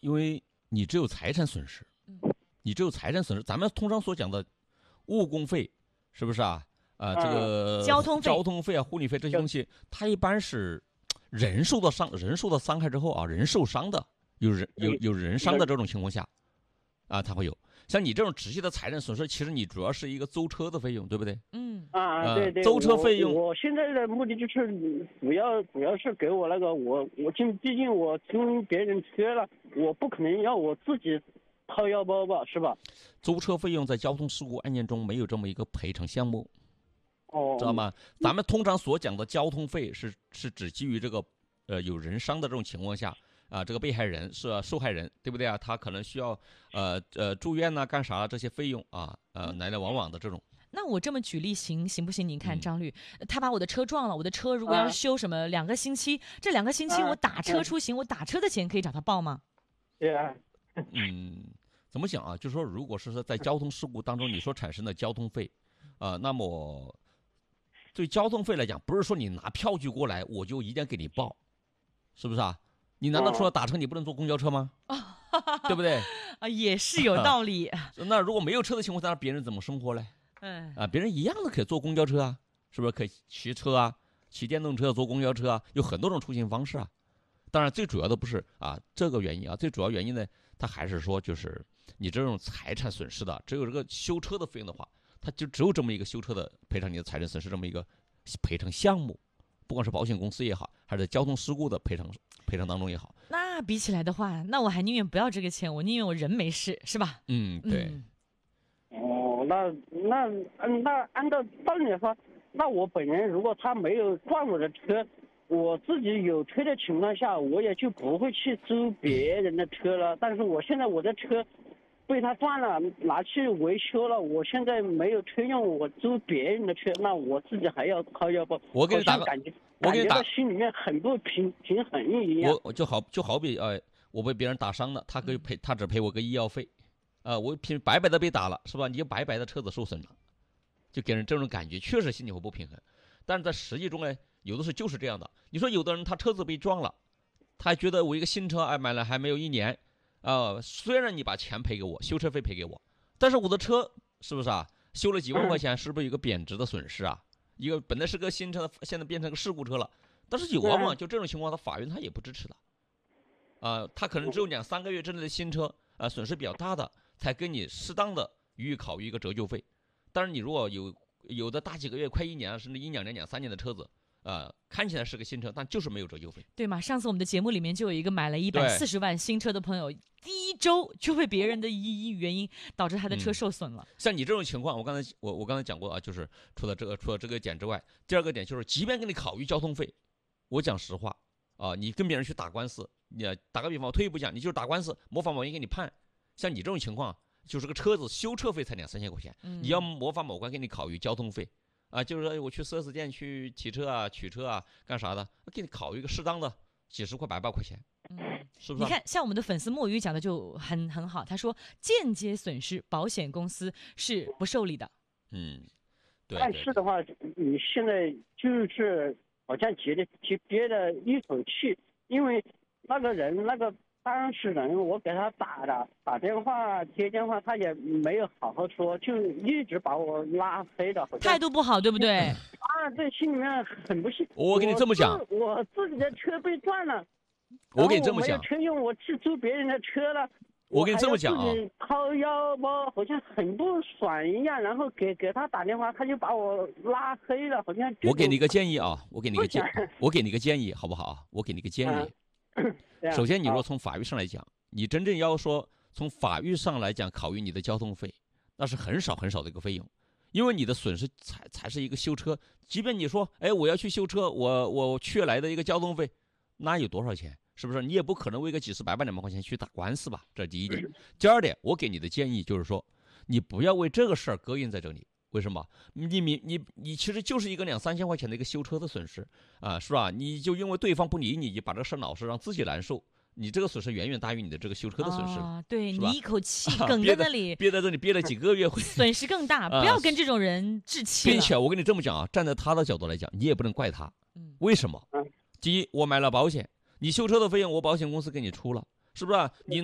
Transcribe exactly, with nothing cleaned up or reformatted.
因为你只有财产损失， 嗯， 你只有财产损失。咱们通常所讲的误工费，是不是啊？啊、呃，这个交通费、 交通费啊、护理费这些东西，它一般是人受到伤、人受到伤害之后啊，人受伤的，有人有有人伤的这种情况下，啊，它会有。像你这种直接的财产损失，其实你主要是一个租车的费用，对不对？ 嗯啊，对对， 租车费用我。我现在的目的就是主要主要是给我那个我我竟毕竟我租别人车了，我不可能要我自己掏腰包吧，是吧？ 租车费用在交通事故案件中没有这么一个赔偿项目， 哦， 知道吗？咱们通常所讲的交通费是是指基于这个呃有人伤的这种情况下。啊，这个被害人是、啊、受害人，对不对啊？他可能需要呃呃住院呐、啊，干啥、啊、这些费用啊，呃来来往往的这种。 那我这么举例行行不行？您看嗯张律，他把我的车撞了，我的车如果要是修什么两个星期，这两个星期我打车出行，我打车的钱可以找他报吗？ 对啊， 嗯，怎么讲啊？就是说，如果是说在交通事故当中你所产生的交通费，啊、那么对交通费来讲，不是说你拿票据过来我就一定给你报，是不是啊？你难道说打车你不能坐公交车吗？对不对？ 啊，也是有道理。 那如果没有车的情况下，别人怎么生活嘞？ 嗯啊，别人一样的可以坐公交车啊，是不是可以骑车啊，骑电动车坐公交车啊，有很多种出行方式啊。当然，最主要的不是啊这个原因啊，最主要原因呢，它还是说就是你这种财产损失的，只有这个修车的费用的话，它就只有这么一个修车的赔偿你的财产损失这么一个赔偿项目。不管是保险公司也好，还是在交通事故的赔偿赔偿当中也好， 那比起来的话，那我还宁愿不要这个钱，我宁愿我人没事，是吧？ 嗯，对。 嗯哦，那那嗯那按照道理来说，那我本人如果他没有撞我的车，我自己有车的情况下，我也就不会去租别人的车了。但是我现在我的车被他撞了，拿去维修了，我现在没有车用，我租别人的车，那我自己还要掏腰包。 我给你打个， 感觉我给你打， 感觉到心里面很不平平衡一样。 我我就好就好比呃，我被别人打伤了，他可以赔，他只赔我个医药费，啊、呃，我平白白的被打了，是吧？你就白白的车子受损了，就给人这种感觉，确实心里会不平衡。但是在实际中呢，有的时候就是这样的。你说有的人他车子被撞了，他还觉得我一个新车哎买了还没有一年。啊、呃，虽然你把钱赔给我，修车费赔给我，但是我的车是不是啊？修了几万块钱，是不是有个贬值的损失啊？一个本来是个新车，现在变成个事故车了。但是有往往就这种情况，他法院他也不支持的，啊、呃，他可能只有两三个月之内的新车，啊、呃，损失比较大的，才给你适当的予以考虑一个折旧费。但是你如果有有的大几个月，快一年，甚至一两年、两三年的车子。呃，看起来是个新车，但就是没有折旧费， 对吗？上次我们的节目里面就有一个买了一百四十万新车的朋友，第一周就被别人的一一原因导致他的车受损了。 嗯、像你这种情况，我刚才我我刚才讲过啊，就是除了这个除了这个点之外，第二个点就是，即便给你考虑交通费，我讲实话啊、呃，你跟别人去打官司，你打个比方，我退一步讲，你就是打官司，模仿某人给你判，像你这种情况，就是个车子修车费才两三千块钱， 嗯、 你要模仿某官给你考虑交通费。啊，就是说我去四 S 店去提车啊、取车啊、干啥的，给你考一个适当的几十块、百把块钱，嗯，是不是、啊？ 你看，像我们的粉丝墨鱼讲的就很很好，他说间接损失保险公司是不受理的。 嗯，对。 但是的话，你现在就是好像觉得就憋了一口气，因为那个人那个。当事人，我给他打了打电话接电话，他也没有好好说，就一直把我拉黑了， 态度不好，对不对？ 啊，对，心里面很不幸。 我跟你这么讲， 我自己的车被撞了， 我跟你这么讲， 我没有车用，我去租别人的车了。 我跟你这么讲啊， 掏腰包好像很不爽一样，然后给给他打电话，他就把我拉黑了，好像。 我给你一个建议啊，我给你一个建，我给你一个建议，好不好？我给你一个建议。 嗯首先，你若从法律上来讲，你真正要说从法律上来讲考虑你的交通费，那是很少很少的一个费用，因为你的损失才才是一个修车。即便你说，哎，我要去修车，我我缺来的一个交通费，那有多少钱？是不是？你也不可能为个几十百万两万块钱去打官司吧？这是第一点。第二点，我给你的建议就是说，你不要为这个事儿膈应在这里。为什么？你你你你其实就是一个两三千块钱的一个修车的损失啊，是吧？你就因为对方不理你，你把这个事闹事让自己难受，你这个损失远远大于你的这个修车的损失。 啊，对， 你一口气梗在那里， 憋在这里憋了几个月，会损失更大。不要跟这种人置气。 并且我跟你这么讲啊，站在他的角度来讲，你也不能怪他。嗯，为什么？第一，我买了保险，你修车的费用我保险公司给你出了，是不是？你